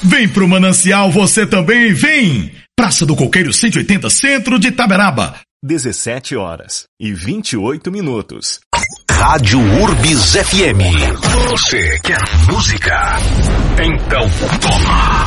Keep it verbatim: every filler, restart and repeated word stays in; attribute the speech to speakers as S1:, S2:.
S1: Vem pro Manancial você também, vem! Praça do Coqueiro cento e oitenta, centro de Itaberaba.
S2: dezessete horas e vinte e oito minutos.
S3: Rádio Urbis F M. Você quer música? Então toma!